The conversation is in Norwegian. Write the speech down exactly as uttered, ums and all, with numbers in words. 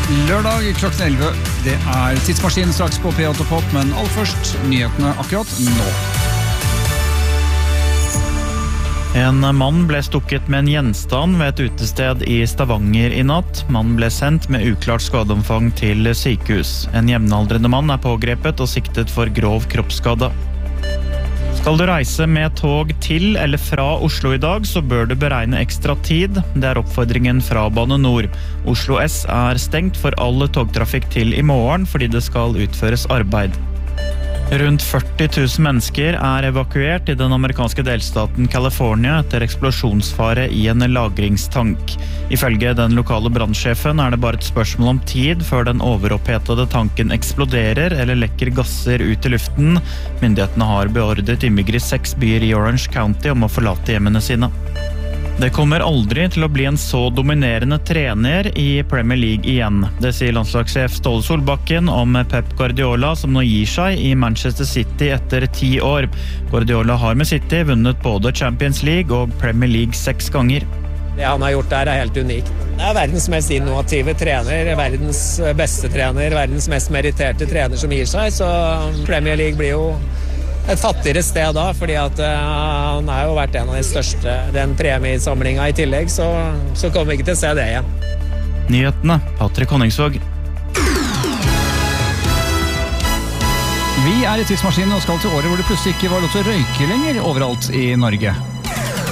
Lørdag klokken elleve. Det er tidsmaskinen straks på P åtte Pop, men aller først nyhetene akkurat nå. En mann ble stukket med en gjenstand ved et utested i Stavanger i natt. Mannen ble sendt med uklart skadeomfang til sykehus. En jevnaldrende mann er pågrepet og siktet for grov kroppsskade. Skal du reise med tog til eller fra Oslo i dag, så bør du beregne ekstra tid. Det er oppfordringen fra Bane Nor. Oslo S er stengt for all togtrafikk til i morgen fordi det skal utføres arbeid. Rundt førti tusen mennesker er evakuert i den amerikanske delstaten California etter eksplosjonsfare i en lagringstank. Ifølge den lokale brannsjefen er det bare et spørsmål om tid før den overopphetede tanken eksploderer eller lekker gasser ut i luften. Myndighetene har beordret innbyggere i seks byer i Orange County om å forlate hjemmene sine. Det kommer aldri til å bli en så dominerende trener i Premier League igjen. Det sier landslagssjef Ståle Solbakken om Pep Guardiola, som nå gir seg i Manchester City etter ti år. Guardiola har med City vunnet både Champions League og Premier League seks ganger. Det han har gjort der er helt unikt. Det er verdens mest innovative trener, verdens beste trener, verdens mest meritterte trener som gir seg, så Premier League blir jo et fattigere sted da, fordi at uh, han har jo vært en av de største, den premiesamlingen i tillegg, så, så kommer vi ikke til å se det igjen. Nyhetene, Patrick Honningsvåg. Vi er i tidsmaskinen og skal til året hvor det plutselig ikke var lov til å røyke lenger overalt i Norge.